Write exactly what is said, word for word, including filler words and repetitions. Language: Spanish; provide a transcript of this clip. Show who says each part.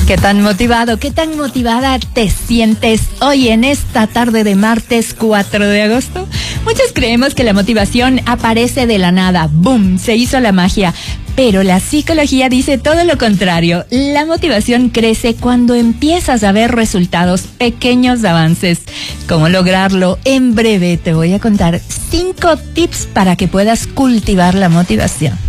Speaker 1: ¿Qué tan motivado, qué tan motivada te sientes hoy en esta tarde de martes cuatro de agosto? Muchos creemos que la motivación aparece de la nada. ¡Boom! Se hizo la magia. Pero la psicología dice todo lo contrario. La motivación crece cuando empiezas a ver resultados, pequeños avances. ¿Cómo lograrlo? En breve te voy a contar cinco tips para que puedas cultivar la motivación.